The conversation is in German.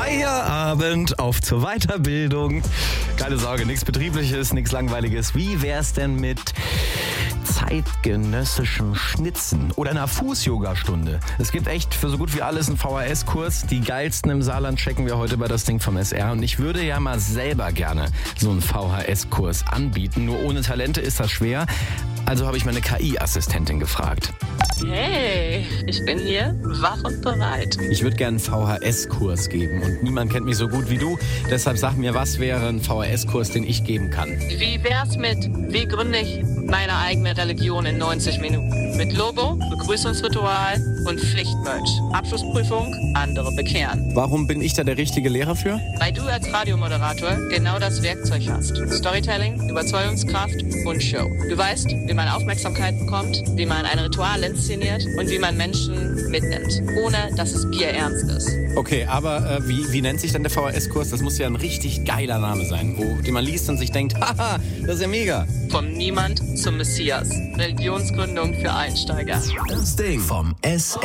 Feierabend, auf zur Weiterbildung. Keine Sorge, nichts Betriebliches, nichts Langweiliges. Wie wär's denn mit zeitgenössischen Schnitzen oder einer Fuß-Yoga-Stunde? Es gibt echt für so gut wie alles einen VHS-Kurs. Die geilsten im Saarland checken wir heute bei das Ding vom SR. Und ich würde ja mal selber gerne so einen VHS-Kurs anbieten. Nur ohne Talente ist das schwer. Also habe ich meine KI-Assistentin gefragt. Hey, ich bin hier, wach und bereit. Ich würde gerne einen VHS-Kurs geben und niemand kennt mich so gut wie du. Deshalb sag mir, was wäre ein VHS-Kurs, den ich geben kann? Wie wär's mit, wie gründe ich meine eigene Religion in 90 Minuten? Mit Logo, Begrüßungsritual und Pflichtmerch. Abschlussprüfung, andere bekehren. Warum bin ich da der richtige Lehrer für? Weil du als Radiomoderator genau das Werkzeug hast. Storytelling, Überzeugungskraft und Show. Du weißt, wie man Aufmerksamkeit bekommt, wie man ein Ritual inszeniert und wie man Menschen mitnimmt, ohne dass es bierernst ist. Okay, aber wie nennt sich denn der VHS-Kurs? Das muss ja ein richtig geiler Name sein, den man liest und sich denkt, haha, das ist ja mega. Vom Niemand zum Messias. Religionsgründung für Einsteiger. Das Ding vom SR.